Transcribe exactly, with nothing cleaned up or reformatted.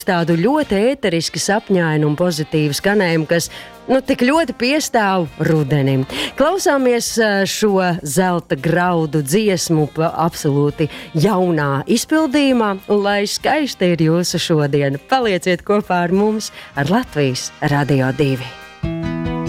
tādu ļoti ēteriski sapņainu un pozitīvu skanējumu, kas nu, tik ļoti piestāv rudenim. Klausāmies šo zelta graudu dziesmu absolūti jaunā izpildījumā, un lai skaisti ir jūsu šodiena. Palieciet kopā ar mums, ar Latvijas Radio divi.